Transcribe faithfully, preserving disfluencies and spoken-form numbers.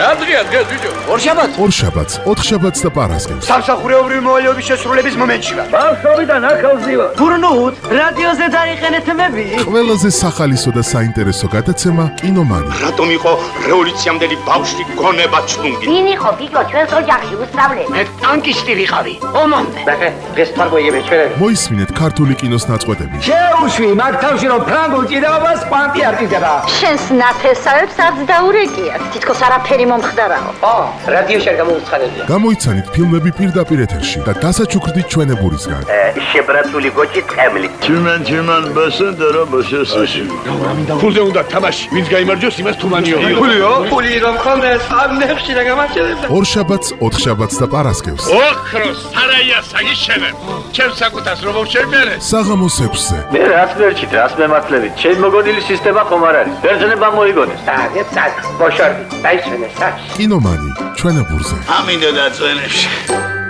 რა დღეა დღეს ბიჭო? ორშაბათს. ორშაბათს, ოთხშაბათს და პარასკევს. სამსახურეობრივი მოვალეობის შესრულების მომენტში ვარ. ბავშვობიდან ახალზივა. გურნუთ, რადიოზე დაიხენეთ მები. ყველაზე სახალისო და საინტერესო გადაცემა კინომანი. რატომ იყო რევოლუციამდელი ბავშვი გონება ჩლუნგი? ვინ იყო ბიჭო ჩვენს ოჯახში უსწავლე? მე ტანკისტი ვიყავი. ომამდე. ბახე, დღეს თარგოიები ჩვენები. მოისმინეთ ქართული კინოს ნაწყვეტები. შეუშვი მაგ თავში რომ ფრანგულ ჭიდაობას კვანტი არ ტიზება. შენს ნათესავებს არც დაურეკიათ. თითქოს არაფერი მომხდარაო. ო, რადიოში არ გამოუცხადებია. გამოიცანით ფილმები პირდაპირ ეთერში და დასაჩუქრდით ჩვენებურისგან. შებრაცული გოჭი ტყემლი. Tümen tümen basın dara başasın. ფულზე უნდა თამაში. ვინც გაიმარჯვოს, იმას თუმანიო. ფულიო? ფული რომ ხონდეს, ამ ნეხში რა გამარჯვებდა. ორშაბათს, ოთხშაბათს და პარასკევს. ოქროს სარაია საგიშენებ. ჩემს საკუთას რომ მოვშენერე. საღამოს ექვსზე. მე რაც ვერჩით, რას მემართლებით. ჩემ მოგონილი სისტემა ხომ არ არის. ბერძნება მოიგონეს. დაგე წად, ბოშორდი, დაიშვენე საჩ. კინომანი ჩვენებურზე. ამინდა და წვენებში.